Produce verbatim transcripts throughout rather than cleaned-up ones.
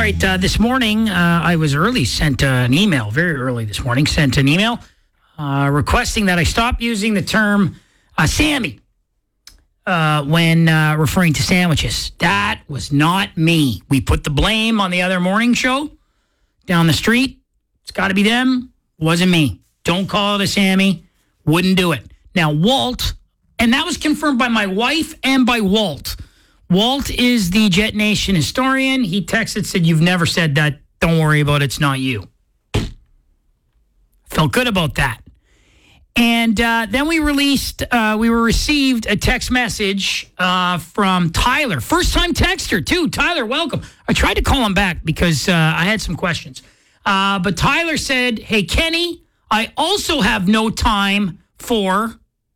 right, uh, this morning uh, I was early, sent uh, an email, very early this morning, sent an email uh, requesting that I stop using the term uh, Sammy uh, when uh, referring to sandwiches. That was not me. We put the blame on the other morning show down the street. It's got to be them. Wasn't me. Don't call it a Sammy. Wouldn't do it. Now, Walt, and that was confirmed by my wife and by Walt. Walt is the Jet Nation historian. He texted, said, "You've never said that. Don't worry about it. It's not you." Felt good about that. And uh, then we released, uh, we were received a text message uh, from Tyler. First time texter, too. Tyler, welcome. I tried to call him back because uh, I had some questions. Uh, but Tyler said, "Hey, Kenny, I also have no time for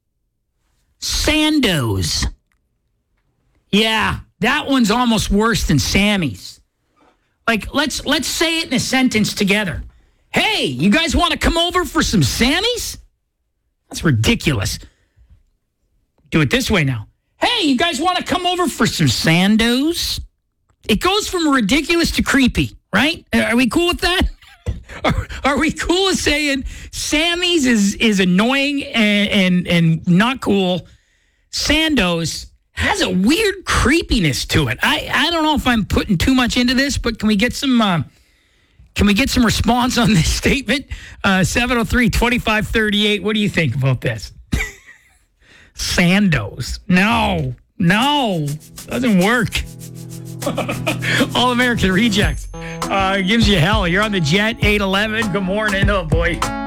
Sandos." Yeah, that one's almost worse than Sammy's. Like, let's let's say it in a sentence together. Hey, you guys want to come over for some Sammy's? That's ridiculous. Do it this way now. Hey, you guys want to come over for some Sandos? It goes from ridiculous to creepy, right? Are we cool with that? Are, are we cool with saying Sammy's is is annoying and and, and not cool? Sandos has a weird creepiness to it. I, I don't know if I'm putting too much into this, but can we get some uh, can we get some response on this statement? Uh, seven oh three, two five three eight. What do you think about this? Sandos. No. No. Doesn't work. All American Rejects. Uh, gives you hell. You're on the Jet, eight eleven. Good morning. Oh, boy.